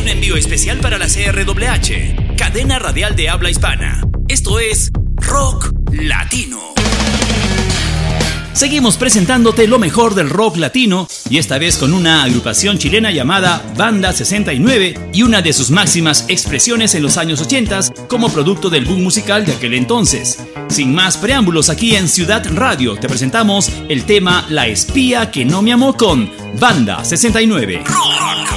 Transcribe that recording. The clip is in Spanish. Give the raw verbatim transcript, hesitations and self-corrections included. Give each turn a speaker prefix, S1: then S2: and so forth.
S1: un envío especial para la C R W H, cadena radial de habla hispana. Esto es Rock Latino. Seguimos presentándote lo mejor del rock latino, y esta vez con una agrupación chilena llamada Banda sesenta y nueve y una de sus máximas expresiones en los años ochenta como producto del boom musical de aquel entonces. Sin más preámbulos, aquí en Ciudad Radio te presentamos el tema La espía que no me amó con Banda sesenta y nueve. Rock.